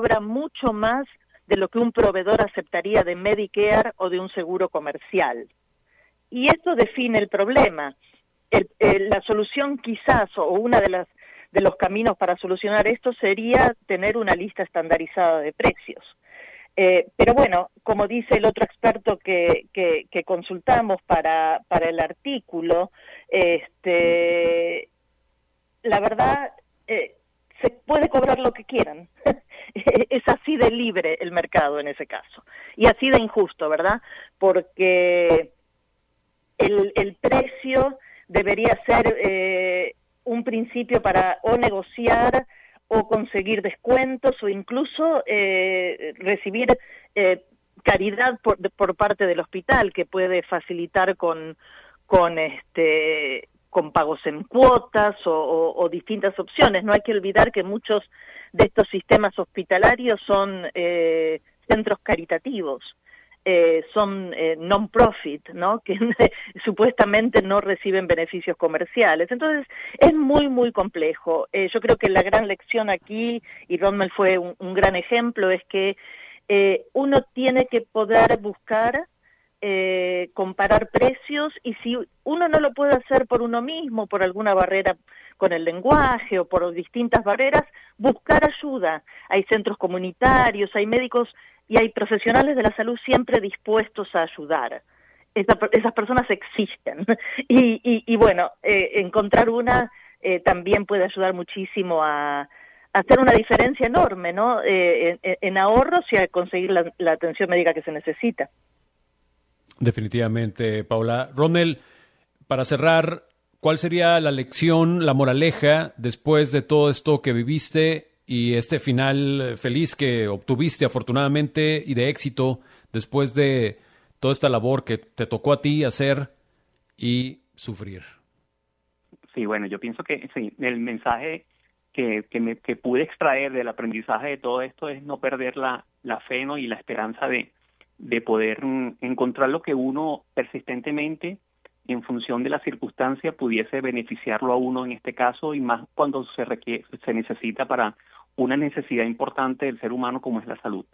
cobra mucho más de lo que un proveedor aceptaría de Medicare o de un seguro comercial. Y esto define el problema. La solución quizás, o una de los caminos para solucionar esto sería tener una lista estandarizada de precios. Pero bueno, como dice el otro experto que consultamos para el artículo, la verdad, se puede cobrar lo que quieran. Es así de libre el mercado en ese caso. Y así de injusto, ¿verdad? Porque el precio debería ser un principio para o negociar o conseguir descuentos o incluso recibir caridad por parte del hospital, que puede facilitar con pagos en cuotas o distintas opciones. No hay que olvidar que muchos de estos sistemas hospitalarios son centros caritativos, son non-profit, ¿no? Que supuestamente no reciben beneficios comerciales. Entonces, es muy, muy complejo. Yo creo que la gran lección aquí, y Rommel fue un gran ejemplo, es que uno tiene que poder buscar comparar precios, y si uno no lo puede hacer por uno mismo, por alguna barrera con el lenguaje o por distintas barreras, buscar ayuda. Hay centros comunitarios, hay médicos y hay profesionales de la salud siempre dispuestos a ayudar. Esas personas existen y bueno, encontrar una también puede ayudar muchísimo a hacer una diferencia enorme, ¿no? En ahorros y a conseguir la atención médica que se necesita. Definitivamente, Paula. Rommel, para cerrar, ¿cuál sería la lección, la moraleja, después de todo esto que viviste y este final feliz que obtuviste afortunadamente y de éxito después de toda esta labor que te tocó a ti hacer y sufrir? Sí, bueno, yo pienso que sí, el mensaje que pude extraer del aprendizaje de todo esto es no perder la fe, ¿no? Y la esperanza de poder encontrar lo que uno persistentemente, en función de la circunstancia, pudiese beneficiarlo a uno en este caso, y más cuando se necesita para una necesidad importante del ser humano como es la salud.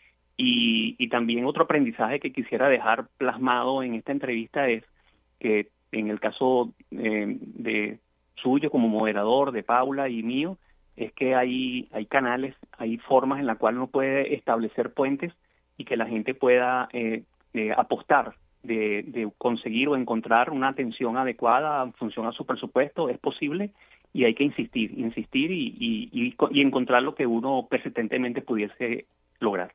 Y también otro aprendizaje que quisiera dejar plasmado en esta entrevista es que en el caso de suyo como moderador, de Paula y mío, es que hay canales, hay formas en las cuales uno puede establecer puentes y que la gente pueda apostar de conseguir o encontrar una atención adecuada en función a su presupuesto. Es posible, y hay que insistir y encontrar lo que uno persistentemente pudiese lograr.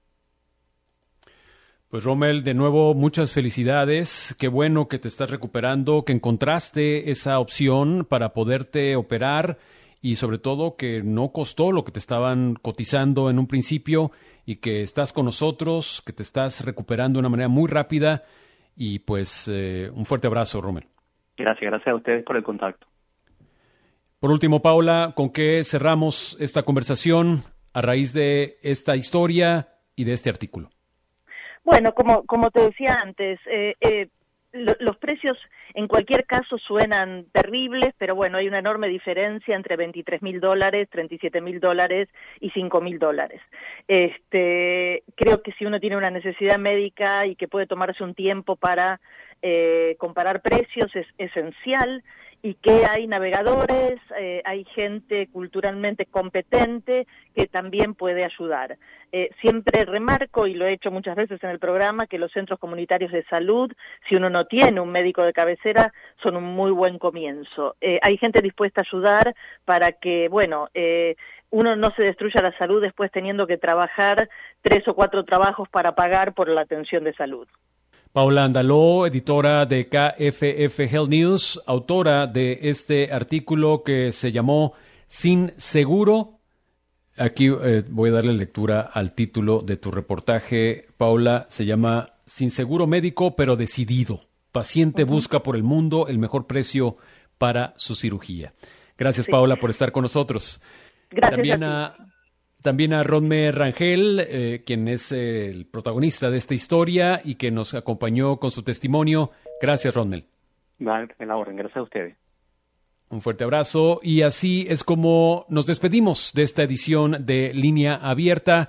Pues Rommel, de nuevo, muchas felicidades. Qué bueno que te estás recuperando, que encontraste esa opción para poderte operar y sobre todo que no costó lo que te estaban cotizando en un principio y que estás con nosotros, que te estás recuperando de una manera muy rápida y pues un fuerte abrazo, Rommel. Gracias a ustedes por el contacto. Por último, Paula, ¿con qué cerramos esta conversación a raíz de esta historia y de este artículo? Bueno, como te decía antes, los precios en cualquier caso suenan terribles, pero bueno, hay una enorme diferencia entre $23,000, $37,000 y $5,000. Creo que si uno tiene una necesidad médica y que puede tomarse un tiempo para comparar precios, es esencial, y que hay navegadores, hay gente culturalmente competente que también puede ayudar. Siempre remarco, y lo he hecho muchas veces en el programa, que los centros comunitarios de salud, si uno no tiene un médico de cabecera, son un muy buen comienzo. Hay gente dispuesta a ayudar para que, bueno, uno no se destruya la salud después teniendo que trabajar 3 o 4 trabajos para pagar por la atención de salud. Paula Andaló, editora de KFF Health News, autora de este artículo que se llamó Sin Seguro. Aquí voy a darle lectura al título de tu reportaje, Paula. Se llama Sin Seguro Médico, pero decidido. Paciente busca por el mundo el mejor precio para su cirugía. Gracias, sí. Paula, por estar con nosotros. Gracias También a Rommel Rangel, quien es el protagonista de esta historia y que nos acompañó con su testimonio. Gracias, Rommel. Vale, en la orden. Gracias a ustedes. Un fuerte abrazo. Y así es como nos despedimos de esta edición de Línea Abierta.